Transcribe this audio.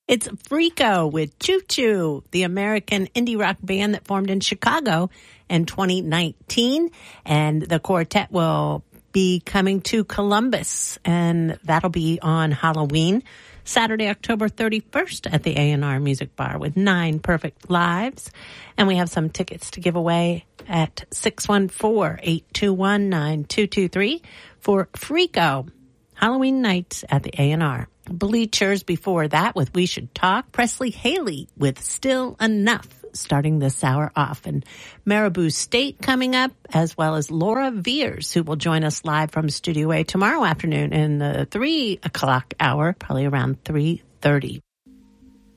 It's Freako with Choo Choo, the American indie rock band that formed in Chicago in 2019. And the quartet will be coming to Columbus, and that'll be on Halloween, Saturday, October 31st at the A&R Music Bar with 9 perfect lives. And we have some tickets to give away at 614-821-9223 for Freako, Halloween night at the A&R. Bleachers before that with We Should Talk. Presley Haley with Still Enough starting this hour off. And Marabou State coming up, as well as Laura Veers, who will join us live from Studio A tomorrow afternoon in the 3 o'clock hour, probably around 3:30.